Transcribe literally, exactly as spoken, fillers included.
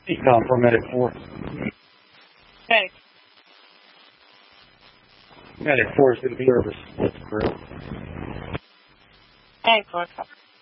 Ecom for Medic four. Hey. Medic four is in service. That's correct. Hey, Clark.